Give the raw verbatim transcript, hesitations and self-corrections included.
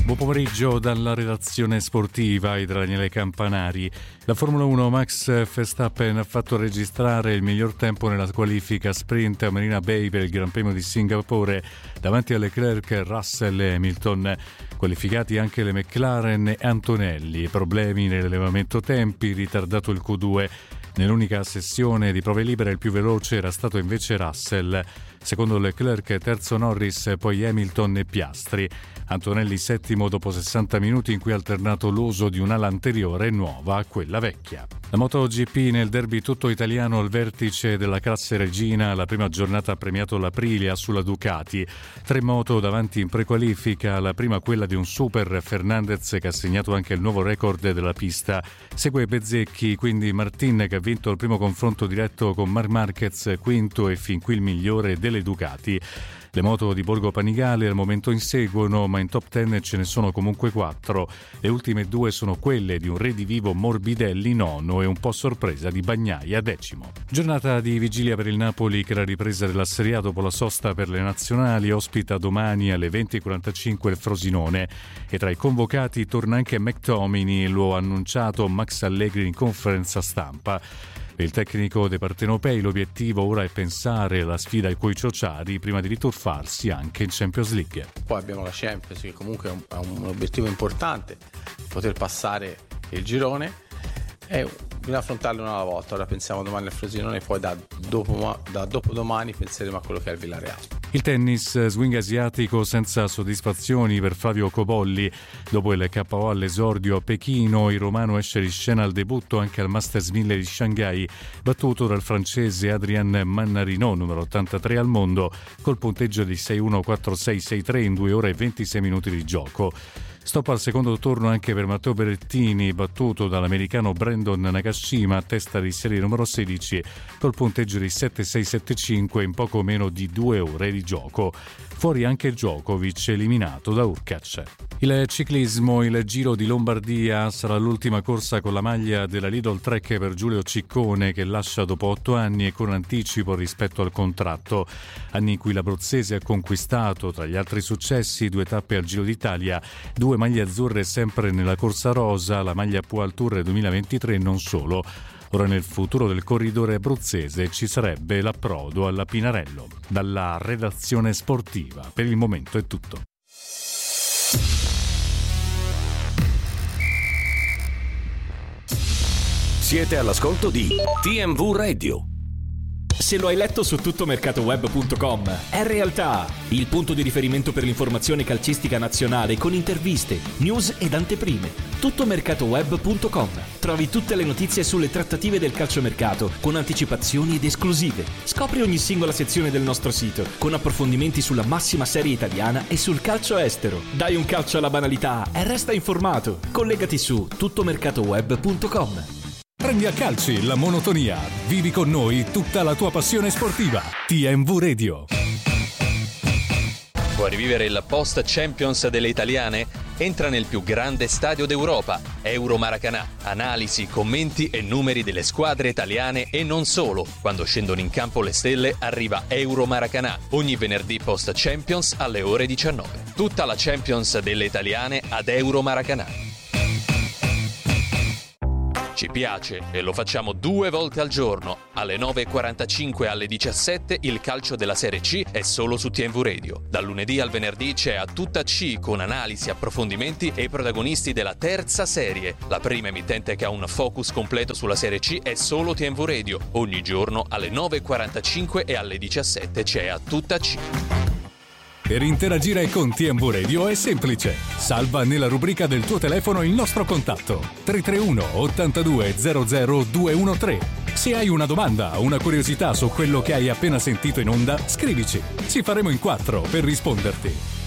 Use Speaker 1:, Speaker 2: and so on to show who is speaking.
Speaker 1: Buon pomeriggio dalla redazione sportiva di Daniele Campanari. La Formula uno, Max Verstappen ha fatto registrare il miglior tempo nella qualifica sprint a Marina Bay per il Gran Premio di Singapore davanti a Leclerc, Russell e Hamilton. Qualificati anche le McLaren e Antonelli. Problemi nell'elevamento tempi, ritardato il Q due. Nell'unica sessione di prove libere il più veloce era stato invece Russell. Secondo Leclerc, terzo Norris, poi Hamilton e Piastri. Antonelli settimo dopo sessanta minuti in cui ha alternato l'uso di un'ala anteriore nuova a quella vecchia. La MotoGP nel derby tutto italiano al vertice della classe regina, la prima giornata ha premiato l'Aprilia sulla Ducati. Tre moto davanti in prequalifica, la prima quella di un super Fernandez che ha segnato anche il nuovo record della pista. Segue Bezzecchi, quindi Martin che ha vinto il primo confronto diretto con Marc Marquez, quinto e fin qui il migliore delle Ducati. Le moto di Borgo Panigale al momento inseguono, ma in top ten ce ne sono comunque quattro. Le ultime due sono quelle di un redivivo Morbidelli nono e un po' sorpresa di Bagnaia decimo. Giornata di vigilia per il Napoli che la ripresa della Serie A dopo la sosta per le nazionali ospita domani alle venti e quarantacinque il Frosinone e tra i convocati torna anche McTominay, lo ha annunciato Max Allegri in conferenza stampa. Per il tecnico dei partenopei l'obiettivo ora è pensare alla sfida ai Coiciociari prima di riturfarsi anche in Champions League.
Speaker 2: Poi abbiamo la Champions che comunque è un, è un obiettivo importante, poter passare il girone e bisogna affrontarlo una alla volta. Ora pensiamo domani al Frosinone e poi da, dopo, da dopodomani penseremo a quello che è il Villarreal.
Speaker 1: Il tennis, swing asiatico senza soddisfazioni per Flavio Cobolli. Dopo il K O all'esordio a Pechino, il romano esce di scena al debutto anche al Masters mille di Shanghai, battuto dal francese Adrien Mannarino, numero ottantatré al mondo, col punteggio di sei uno, quattro sei, sei tre in due ore e ventisei minuti di gioco. Stop al secondo turno anche per Matteo Berrettini, battuto dall'americano Brandon Nakashima a testa di serie numero sedici col punteggio di sette sei sette cinque in poco meno di due ore di gioco. Fuori anche Djokovic, eliminato da Urkac. Il ciclismo, il Giro di Lombardia sarà l'ultima corsa con la maglia della Lidl Trek per Giulio Ciccone che lascia dopo otto anni e con anticipo rispetto al contratto. Anni in cui l'abruzzese ha conquistato, tra gli altri successi, due tappe al Giro d'Italia, due maglie azzurre sempre nella corsa rosa, la maglia Poal Tour duemilaventitré e non solo. Ora nel futuro del corridore abruzzese ci sarebbe l'approdo alla Pinarello. Dalla redazione sportiva, per il momento è tutto.
Speaker 3: Siete all'ascolto di T M V Radio.
Speaker 4: Se lo hai letto su tuttomercatoweb punto com, è realtà, il punto di riferimento per l'informazione calcistica nazionale con interviste, news ed anteprime. tuttomercatoweb punto com. Trovi tutte le notizie sulle trattative del calciomercato con anticipazioni ed esclusive. Scopri ogni singola sezione del nostro sito con approfondimenti sulla massima serie italiana e sul calcio estero. Dai un calcio alla banalità e resta informato. Collegati su tuttomercatoweb punto com.
Speaker 1: Prendi a calci la monotonia. Vivi con noi tutta la tua passione sportiva. T M V Radio.
Speaker 5: Vuoi rivivere il post Champions delle italiane? Entra nel più grande stadio d'Europa, Euro Maracanã. Analisi, commenti e numeri delle squadre italiane e non solo. Quando scendono in campo le stelle arriva Euro Maracanã. Ogni venerdì post Champions alle ore diciannove. Tutta la Champions delle italiane ad Euro Maracanã. Ci piace e lo facciamo due volte al giorno. Alle nove e quarantacinque e alle diciassette il calcio della Serie C è solo su T M V Radio. Dal lunedì al venerdì c'è A Tutta C con analisi, approfondimenti e i protagonisti della terza serie. La prima emittente che ha un focus completo sulla Serie C è solo T M V Radio. Ogni giorno alle nove e quarantacinque e alle diciassette c'è A Tutta C.
Speaker 1: Per interagire con T M V Radio è semplice. Salva nella rubrica del tuo telefono il nostro contatto tre tre uno ottantadue zero zero due uno tre. Se hai una domanda o una curiosità su quello che hai appena sentito in onda, scrivici. Ci faremo in quattro per risponderti.